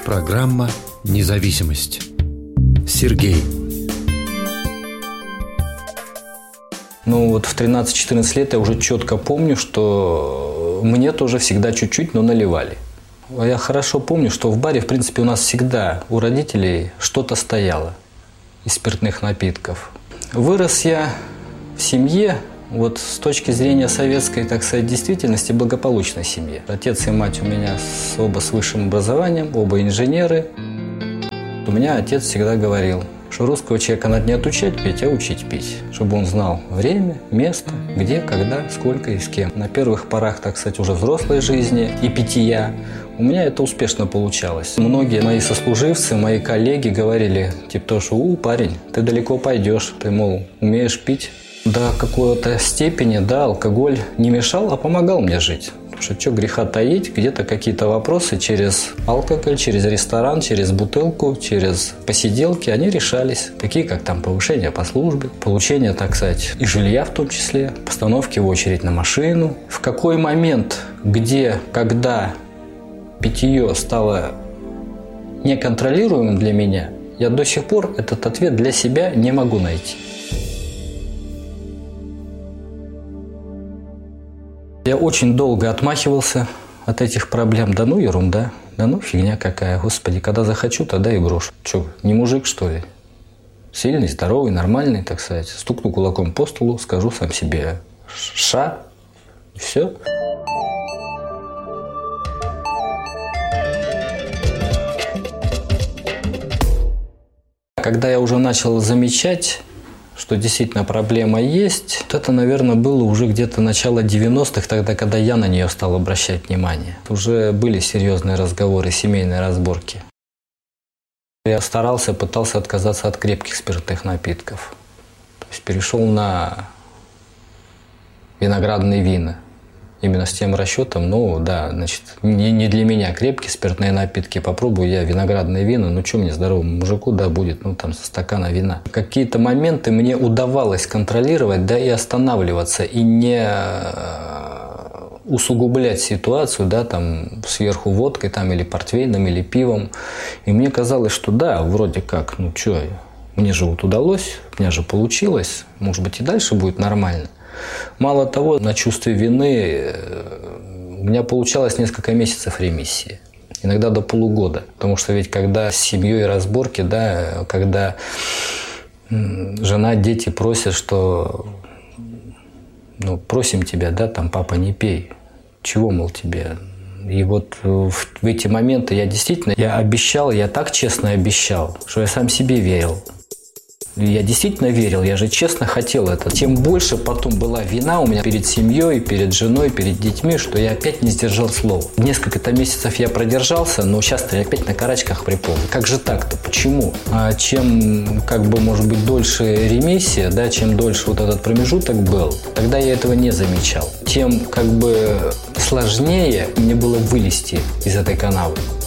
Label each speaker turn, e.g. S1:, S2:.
S1: Программа «Независимость». Сергей.
S2: В 13-14 лет я уже четко помню, что мне тоже всегда чуть-чуть, но наливали. Я хорошо помню, что в баре, в принципе, у нас всегда у родителей что-то стояло из спиртных напитков. Вырос я в семье, с точки зрения советской, так сказать, действительности, благополучной семьи. Отец и мать у меня оба с высшим образованием, оба инженеры. У меня отец всегда говорил, что русского человека надо не отучать пить, а учить пить. Чтобы он знал время, место, где, когда, сколько и с кем. На первых порах, так сказать, уже взрослой жизни и питья у меня это успешно получалось. Многие мои сослуживцы, мои коллеги говорили, парень, ты далеко пойдешь, ты, умеешь пить. До какой-то степени, алкоголь не мешал, а помогал мне жить. Потому что греха таить, где-то какие-то вопросы через алкоголь, через ресторан, через бутылку, через посиделки, они решались. Такие, как повышение по службе, получение, так сказать, и жилья в том числе, постановки в очередь на машину. В какой момент, где, когда питье стало неконтролируемым для меня, я до сих пор этот ответ для себя не могу найти. Я очень долго отмахивался от этих проблем. Ерунда. Фигня какая. Господи, когда захочу, тогда и брошу. Не мужик, что ли? Сильный, здоровый, нормальный, так сказать. Стукну кулаком по столу, скажу сам себе «ша» и все. Когда я уже начал замечать, что действительно проблема есть, это, наверное, было уже где-то начало 90-х, тогда, когда я на нее стал обращать внимание. Уже были серьезные разговоры, семейные разборки. Я пытался отказаться от крепких спиртных напитков. То есть перешел на виноградные вина. Именно с тем расчетом, не для меня крепкие спиртные напитки, попробую я виноградные вина, что мне, здоровому мужику, будет, со стакана вина. Какие-то моменты мне удавалось контролировать, и останавливаться, и не усугублять ситуацию, сверху водкой, или портвейном, или пивом. И мне казалось, что вроде как, мне же удалось, у меня же получилось, может быть, и дальше будет нормально. Мало того, на чувстве вины у меня получалось несколько месяцев ремиссии. Иногда до полугода. Потому что ведь когда с семьей разборки, когда жена, дети просят, что просим тебя, папа, не пей. Чего, тебе? И в эти моменты я обещал, я так честно обещал, что я сам себе верил. Я действительно верил, я же честно хотел это. Тем больше потом была вина у меня перед семьей, перед женой, перед детьми, что я опять не сдержал слова. Несколько месяцев я продержался, но сейчас я опять на карачках приполз. Как же так-то? Почему? Чем, может быть, дольше ремиссия, чем дольше этот промежуток был, тогда я этого не замечал. Тем, сложнее мне было вылезти из этой канавы.